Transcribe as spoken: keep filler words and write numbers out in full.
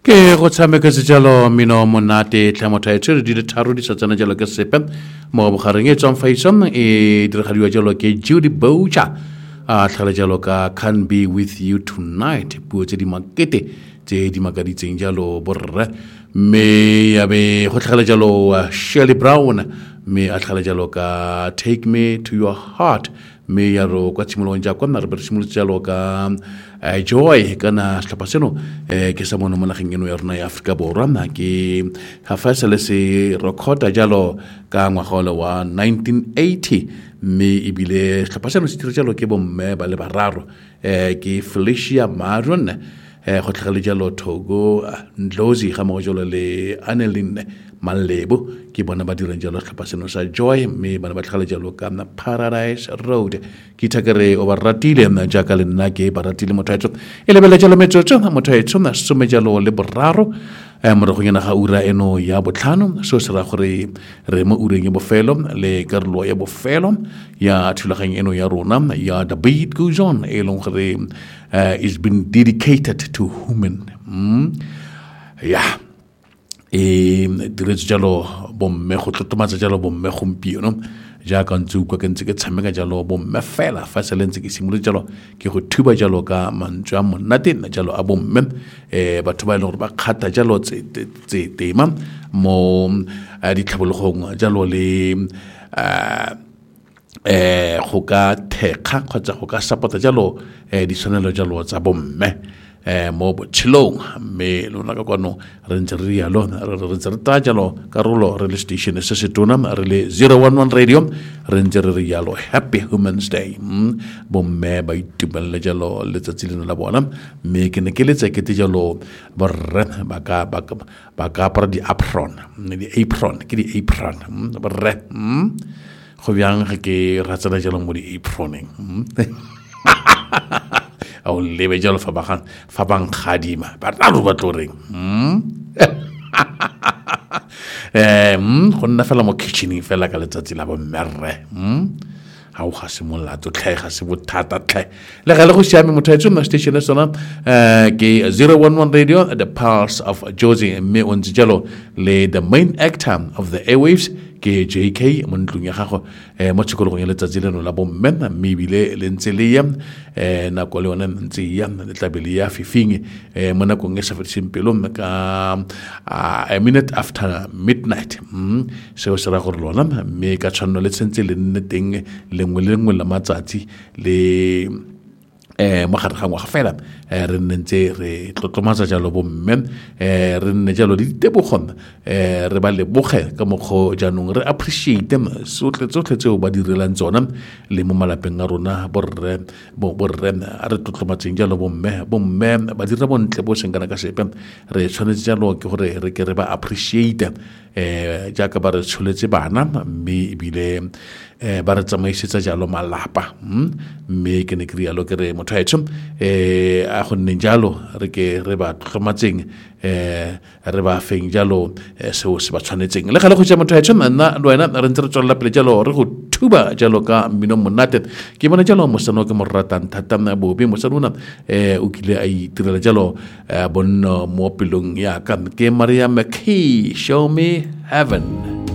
ke go tshameka se jalo mino monate tla motho a tsere di le tharo di sa tsena jalo ke sepe mo bogareng e tswang faisong e diragadiwa jalo ke Judy Boucher a tlhale jalo ka Can Be With You Tonight puo tse di makete tse di makaditseng jalo borre me ya be go tlhale jalo Shirley Brown me a tlhale jalo ka Take Me To Your Heart me ya ro kwa tshimolong ja kwa re tshimolotse jalo ka joy kana hlapa seno ke sa mono mo nageng eno ya rona ya Afrika Borwa na ke ha fa le se recorda jalo ka ngwaga wa nineteen eighty me ibile hlapa seno se tire jalo ke bomme ba le bararo ke Felicia Maron go tlhagale jalo Togo Ndlozi ga mo jalo le Annelyn Malebo ke bona ba dirang jalo hlapa seno sa joy me bana ba tlhagale jalo ka Paradise Road ke thakere o ba ratile na jaka le nna ke ba ratile mothaetso e lebele jalo metsotso mothaetso na some jalo le boraro mo re go ngena ga ura eno ya botlhano so se ra gore re mo ureng ya bofelo le karolo ya bofelo ya thulaganya eno ya rona ya The Beat Goes On e leng gore is been dedicated to women mm? yeah e diretse jalo bomme go tlotomatsa jalo bomme gompieno jaaka ntse utlwa ke ntse ke tshameka jalo bomme fela fa se lentse ke simolotse jalo ke go thuba jalo ka mantswe a monate na jalo a bomme eh batho ba ile gore ba kgata jalo tse tse tema mo ditlhabologong jalo le eh go ka thekga kgotsa go ka support jalo eh di tshwanelo jalo tsa bomme eh mo botshilong me lona ka kwano re ntse re ya lona re ntse re ta jalo karolo re le station se se tona re le zero one one radio re ntse re ya lo Happy Women's Day bomme ba itumelle jalo le tsatsi lena la bona me ke ne ke le tseke te jalo borre ba ka ba ka para di apron di apron ke di apron borre go byang ke ratsana jalo mo di aproning au lebe jalo fa ba fa bang khadima ba tla ba tloreng hm eh hm gonna fela mo kitchen fela ka letsatsi la bo merre hm ha o ga se molato tlhae ga se bothata tlhae le ga le go siame mothaetso na station sona eh ke zero one one radio The Pulse of Josie me on jalo le the main actor of the airwaves ke J K mo ntlong ya gago eh mo tshikologong ya letsatsi leno la bomme me bile le ntse le ya eh na go le ona ntse ya le tlabele ya fifing eh mo nakong e sa fetseng pelo ka a minute after midnight mm se o sera go lona me ka tshwanno le tsentse le nne teng lengwe le lengwe la matsatsi le eh mo gare ga ngwa ga fela re ntse re tlotlomatsa jalo bomme eh re nne jalo di tebogon eh re ba le boge ka mogho janong re appreciate them sotle tsotle tseo ba direlang tsona le mo malapeng a rona borre borre a re tlotlomatseng jalo bomme bomme ba dira bontle bo sengana ka sepe re tshwanetse jalo ke gore re ke re ba appreciate eh jaaka ba re tsholetse bana mme ibile eh ba re tsamaisetsa jalo malapa mme ke ne ke rialo ke re motho a etso eh a go nne jalo re ke re ba tlomatseng eh re ba feng jalo seo se ba tshwanetseng le gale go tsa motho a etso nna le wena re ntse re tswela pele jalo re go thuba jalo ka mmino monate ke bona jalo mosano ke mo ratang thata na bobe mosano eh o kile a itirela jalo bonno mo pelong ya ka ke Maria McKee Show Me Heaven.